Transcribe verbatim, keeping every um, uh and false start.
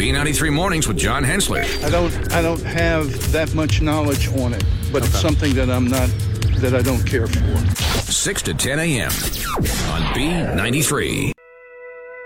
B ninety-three Mornings with John Hensler. I don't I don't have that much knowledge on it, but it's something that I'm not that I don't care for. six to ten a.m. on B ninety-three.